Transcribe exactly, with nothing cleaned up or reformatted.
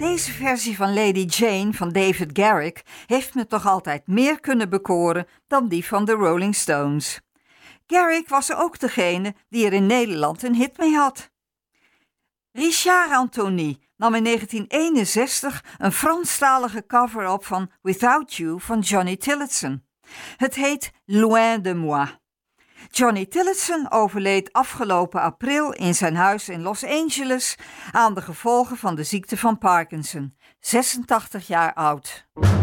Deze versie van Lady Jane van David Garrick heeft me toch altijd meer kunnen bekoren dan die van de Rolling Stones. Garrick was ook degene die er in Nederland een hit mee had. Richard Anthony nam in negentien eenenzestig een Franstalige cover op van Without You van Johnny Tillotson. Het heet Loin de Moi. Johnny Tillotson overleed afgelopen april in zijn huis in Los Angeles aan de gevolgen van de ziekte van Parkinson, zesentachtig jaar oud.